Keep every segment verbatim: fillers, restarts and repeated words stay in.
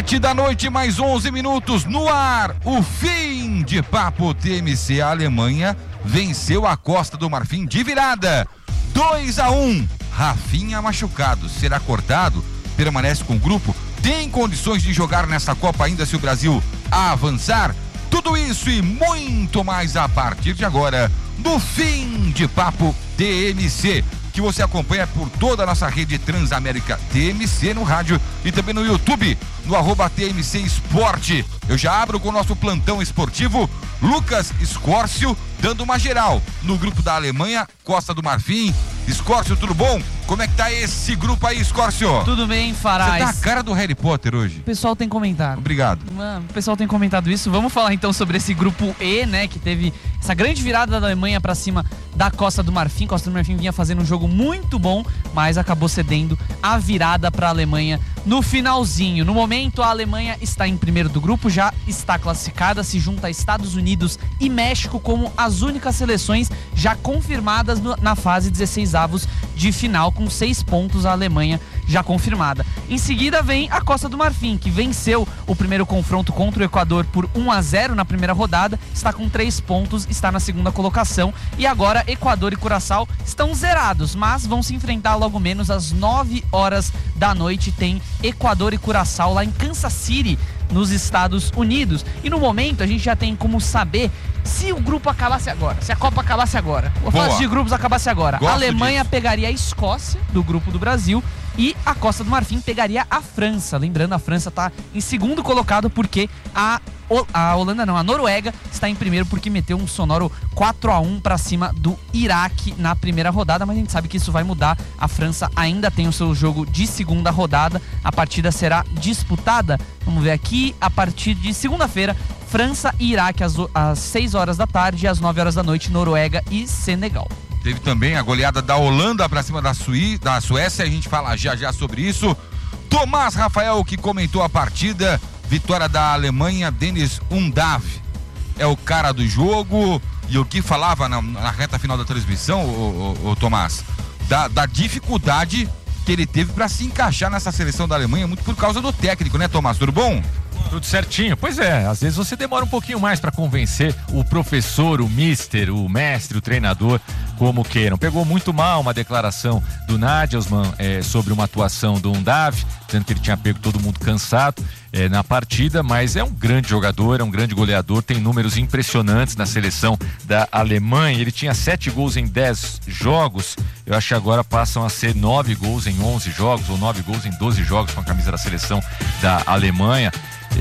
Sete da noite, mais onze minutos no ar. O fim de papo T M C. A Alemanha venceu a Costa do Marfim de virada. dois a um. Rafinha machucado. Será cortado? Permanece com o grupo? Tem condições de jogar nessa Copa ainda se o Brasil avançar? Tudo isso e muito mais a partir de agora no fim de papo T M C, que você acompanha por toda a nossa rede Transamérica T M C no rádio e também no YouTube, no arroba T M C Esporte. Eu já abro com o nosso plantão esportivo, Lucas Escórcio, dando uma geral no grupo da Alemanha, Costa do Marfim. Escórcio, tudo bom? Como é que tá esse grupo aí, Escórcio? Tudo bem, Faraz. Você tá a cara do Harry Potter hoje. O pessoal tem comentado. Obrigado. Mano, o pessoal tem comentado isso. Vamos falar então sobre esse grupo E, né? Que teve essa grande virada da Alemanha pra cima da Costa do Marfim. Costa do Marfim vinha fazendo um jogo muito bom, mas acabou cedendo a virada pra Alemanha no finalzinho. No momento, a Alemanha está em primeiro do grupo, já está classificada, se junta a Estados Unidos e México como as únicas seleções já confirmadas no, na fase dezesseis avos de final, com seis pontos a Alemanha já confirmada. Em seguida vem a Costa do Marfim, que venceu o primeiro confronto contra o Equador por um a zero na primeira rodada, está com três pontos, está na segunda colocação, e agora Equador e Curaçao estão zerados, mas vão se enfrentar logo menos às nove horas da noite. Tem Equador e Curaçao lá em Kansas City, nos Estados Unidos. E no momento a gente já tem como saber se o grupo acabasse agora, se a Copa acabasse agora, a fase de grupos acabasse agora. Gosto a Alemanha disso. pegaria a Escócia do grupo do Brasil e a Costa do Marfim pegaria a França. Lembrando, a França está em segundo colocado porque a A Holanda não, a Noruega está em primeiro porque meteu um sonoro quatro a um para cima do Iraque na primeira rodada, mas a gente sabe que isso vai mudar. A França ainda tem o seu jogo de segunda rodada, a partida será disputada, vamos ver aqui, a partir de segunda-feira, França e Iraque às, às seis horas da tarde e às nove horas da noite, Noruega e Senegal. Teve também a goleada da Holanda para cima da, Suí, da Suécia, a gente fala já já sobre isso. Tomás Rafael, que comentou a partida. Vitória da Alemanha, Denis Undav é o cara do jogo. E o que falava na, na reta final da transmissão, o, o, o Tomás, da, da dificuldade que ele teve para se encaixar nessa seleção da Alemanha, muito por causa do técnico, né, Tomás? Tudo bom? Tudo certinho. Pois é, às vezes você demora um pouquinho mais para convencer o professor, o mister, o mestre, o treinador, como queiram. Pegou muito mal uma declaração do Nagelsmann é, sobre uma atuação do Undav, dizendo que ele tinha pego todo mundo cansado é, na partida, mas é um grande jogador, é um grande goleador, tem números impressionantes na seleção da Alemanha. Ele tinha sete gols em dez jogos, eu acho que agora passam a ser nove gols em onze jogos, ou nove gols em doze jogos com a camisa da seleção da Alemanha.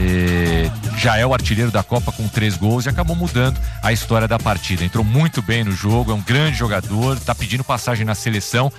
É, já é o artilheiro da Copa com três gols e acabou mudando a história da partida. Entrou muito bem no jogo, é um grande jogador, tá pedindo passagem na seleção.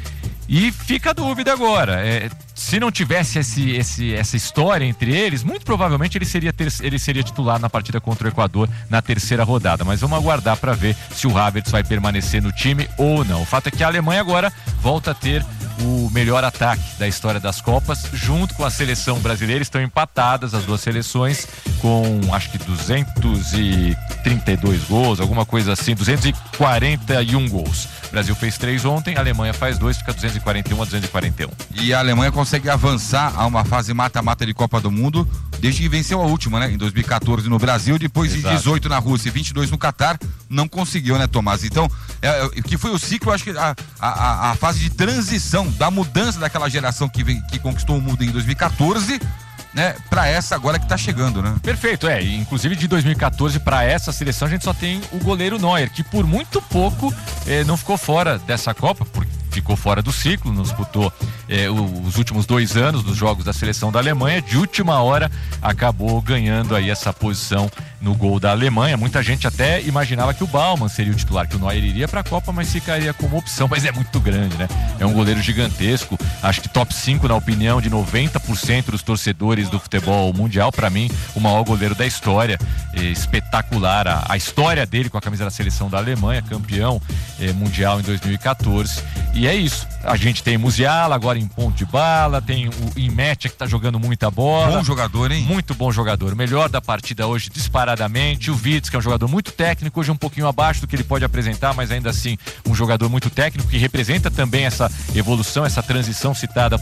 E fica a dúvida agora, é, se não tivesse esse, esse, essa história entre eles, muito provavelmente ele seria, ter, ele seria titular na partida contra o Equador na terceira rodada, mas vamos aguardar para ver se o Havertz vai permanecer no time ou não. O fato é que a Alemanha agora volta a ter o melhor ataque da história das Copas, junto com a seleção brasileira. Estão empatadas as duas seleções com acho que duzentos e trinta e dois gols, alguma coisa assim, duzentos e quarenta e um gols. O Brasil fez três ontem, a Alemanha faz dois, fica duzentos e quarenta e um a duzentos e quarenta e um. E a Alemanha consegue avançar a uma fase mata-mata de Copa do Mundo desde que venceu a última, né? Em dois mil e quatorze no Brasil, depois Exato. de dezoito na Rússia e vinte e dois no Catar, não conseguiu, né, Tomás? Então, é, é, que foi o ciclo, acho que a, a, a fase de transição, da mudança daquela geração que, vem, que conquistou o mundo em dois mil e quatorze, né, para essa agora que tá chegando, né? Perfeito, é, inclusive de dois mil e quatorze para essa seleção a gente só tem o goleiro Neuer, que por muito pouco eh, não ficou fora dessa Copa, porque ficou fora do ciclo, não disputou eh, os últimos dois anos dos jogos da seleção da Alemanha. De última hora acabou ganhando aí essa posição no gol da Alemanha. Muita gente até imaginava que o Baumann seria o titular, que o Neuer iria para a Copa, mas ficaria como opção, mas é muito grande, né? É um goleiro gigantesco, acho que top cinco na opinião de noventa por cento dos torcedores do futebol mundial. Para mim, o maior goleiro da história, é espetacular a, a história dele com a camisa da seleção da Alemanha, campeão é, mundial em dois mil e quatorze. E é isso, a gente tem Musiala agora em ponto de bala, tem o Imettia que tá jogando muita bola. Bom jogador, hein? Muito bom jogador, melhor da partida hoje disparadamente. O Witz, que é um jogador muito técnico, hoje um pouquinho abaixo do que ele pode apresentar, mas ainda assim um jogador muito técnico, que representa também essa evolução, essa transição citada